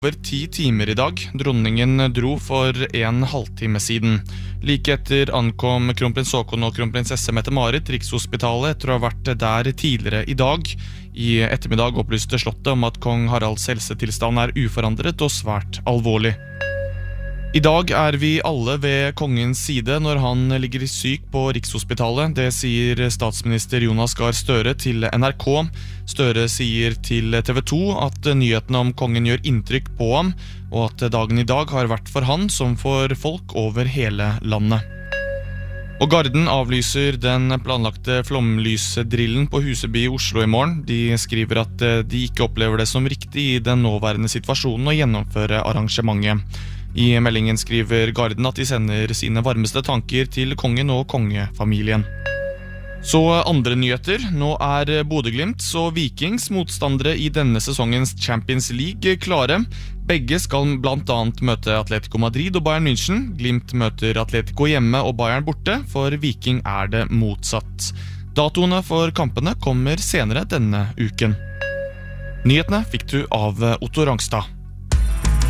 Over 10 timer I dag. Dronningen dro for en halvtime siden. Like etter ankom kronprins Haakon og kronprinsesse Mette-Marit Rikshospitalet etter å ha vært der tidligere I dag. I ettermiddag opplyste slottet om at kong Haralds helsetilstand uforandret og svært alvorlig. I dag vi alle ved kongens side når han ligger syk på Rikshospitalet. Det sier statsminister Jonas Gahr Støre til NRK. Støre sier til TV 2 at nyhetene om kongen gjør inntrykk på ham, og at dagen I dag har vært for han som for folk over hele landet. Og Garden avlyser den planlagte flomlysdrillen på Huseby I Oslo I morgen. De skriver at de ikke opplever det som riktig I den nåværende situasjonen å gjennomføre arrangementet. I meldingen skriver Garden at de sender sine varmeste tanker til kongen og kongefamilien. Så andre nyheter. Nå Bodø/Glimt og Vikings motstandere I denne sesongens Champions League klare. Begge skal blant annet møte Atletico Madrid og Bayern München. Glimt møter Atletico hjemme og Bayern borte, for Viking det motsatt. Datoene for kampene kommer senere denne uken. Nyhetene fikk du av Otto Rangstad.